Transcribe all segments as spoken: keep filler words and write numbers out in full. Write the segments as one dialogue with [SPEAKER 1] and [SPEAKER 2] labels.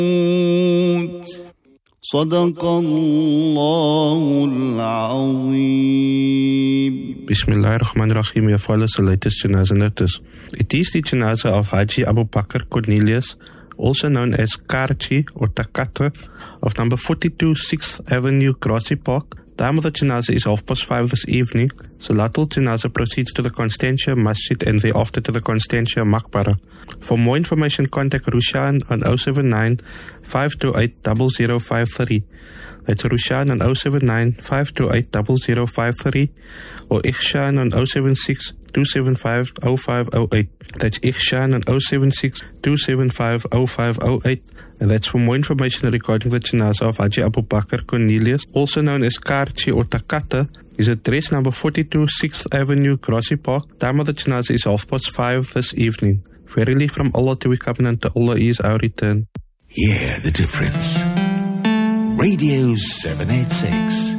[SPEAKER 1] صدق الله العظيم.
[SPEAKER 2] Bismillah ar-Rahman ar-Rahim. We follows the latest janazah notice. It is the janazah of Haji Abu Bakr Cornelius, also known as Karchi or Takata, of number forty-two sixth Avenue, Grassy Park. Time of the janazah is half past five this evening. Salatul Janazah proceeds to the Constantia Masjid and thereafter to the Constantia Maqbara. For more information, contact Rushan on oh seven nine, five two eight, zero zero five three. That's Rushan on oh seven nine, five two eight, zero zero five three or Ikhshan on oh seven six, two seven five, oh five oh eight. That's Ikhshan on oh seven six, two seven five, oh five oh eight. And that's for more information regarding the janazah of Haji Abu Bakr Cornelius, also known as Karchi or Takata. His address number forty-two sixth Avenue, Grassy Park. Time of the janazah is half past five this evening. Verily from Allah to we come and to Allah is our return.
[SPEAKER 3] Hear the difference. Radio seven eighty-six.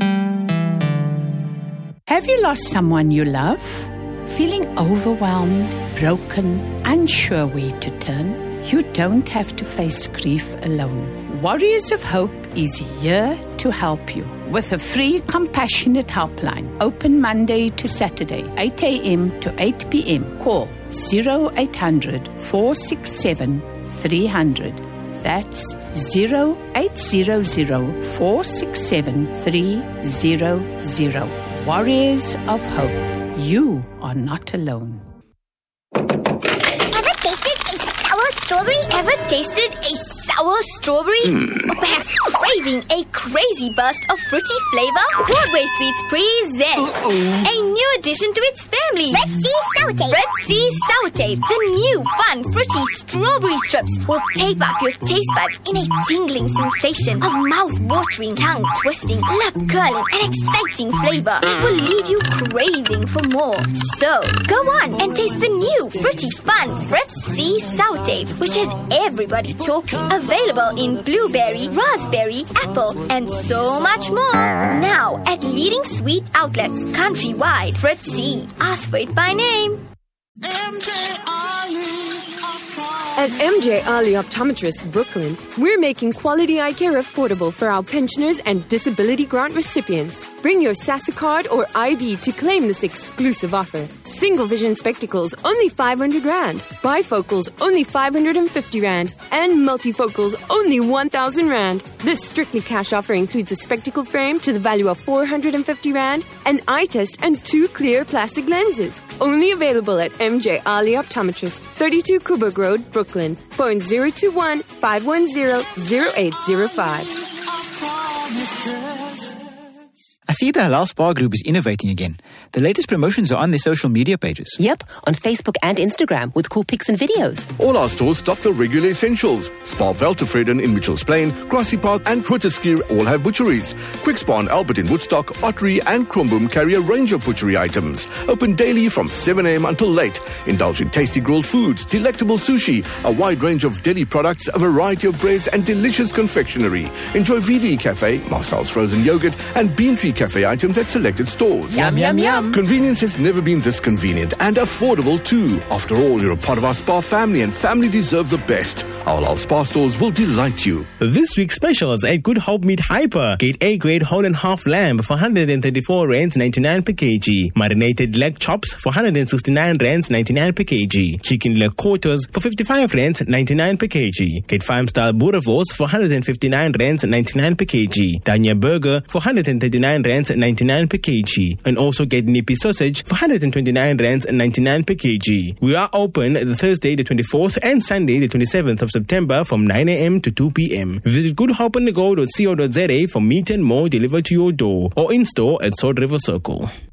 [SPEAKER 4] Have you lost someone you love? Feeling overwhelmed, broken, unsure where to turn? You don't have to face grief alone. Warriors of Hope is here to help you with a free compassionate helpline, open Monday to Saturday, eight a.m. to eight p.m. Call zero eight hundred, four six seven, three hundred. That's zero eight hundred, four six seven, three hundred. Warriors of Hope, you are not alone.
[SPEAKER 5] Strawberry? Ever tasted a sour strawberry? Mm. Or perhaps craving a crazy burst of fruity flavor? Broadway Sweets presents Uh-oh. a new addition to its family.
[SPEAKER 6] Red Sea Sour Tape.
[SPEAKER 5] Red Sea Sour Tape. The new fun fruity strawberry strips will tape up your taste buds in a tingling sensation of mouth-watering, tongue-twisting, lip-curling and exciting flavor. It will leave you craving for more. So, go on and taste the new fruity fun Red Sea Sour Tape, which has everybody talking. Available in blueberry, raspberry, apple, and so much more. Now at leading sweet outlets countrywide. Fritz C. Ask for it by name.
[SPEAKER 7] At M J Ali Optometrists Brooklyn, we're making quality eye care affordable for our pensioners and disability grant recipients. Bring your SASA card or I D to claim this exclusive offer. Single vision spectacles, only five hundred rand. Bifocals, only five hundred fifty rand. And multifocals, only one thousand rand. This strictly cash offer includes a spectacle frame to the value of four hundred fifty rand, an eye test, and two clear plastic lenses. Only available at M J Ali Optometrists, thirty-two Coburg Road, Brooklyn. Phone zero two one, five one zero, zero eight zero five.
[SPEAKER 8] I see the Halal Spa Group is innovating again. The latest promotions are on their social media pages.
[SPEAKER 9] Yep, on Facebook and Instagram with cool pics and videos.
[SPEAKER 10] All our stores stock the regular essentials. Spa Veltevreden in Mitchells Plain, Grassy Park and Grooteskier all have butcheries. Quick Spa and Albert in Woodstock, Ottery and Kromboom carry a range of butchery items. Open daily from seven a.m. until late. Indulge in tasty grilled foods, delectable sushi, a wide range of deli products, a variety of breads and delicious confectionery. Enjoy V D Cafe, Marcel's frozen yogurt and Bean Tree Cafe items at selected stores.
[SPEAKER 9] Yum, yum, yum.
[SPEAKER 10] Convenience has never been this convenient and affordable too. After all, you're a part of our spa family and family deserve the best. All our spa stores will delight you.
[SPEAKER 11] This week's specials at Good Hope Meat Hyper. Get A grade whole and half lamb for one hundred thirty-four rands ninety-nine per kg. Marinated leg chops for one hundred sixty-nine rands ninety-nine per kg. Chicken leg quarters for fifty-five rands ninety-nine per kg. Get farm style boerewors for one hundred fifty-nine rands ninety-nine per kg. Danya burger for one hundred thirty-nine rands ninety-nine per kg. And also get nippy sausage for one hundred twenty-nine rands ninety-nine per kg. We are open the Thursday the twenty-fourth and Sunday the twenty-seventh of September from nine a.m. to two p.m. Visit good hope on the go dot co dot za for meat and more delivered to your door or in store at Sword River Circle.